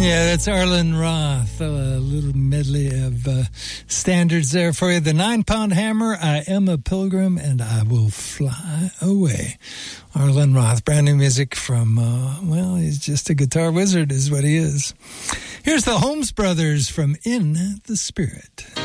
Yeah, that's Arlen Roth. A little medley of standards there for you. The 9-Pound Hammer, I Am a Pilgrim, and I Will Fly Away. Arlen Roth, brand new music from, well, he's just a guitar wizard is what he is. Here's the Holmes Brothers from In the Spirit.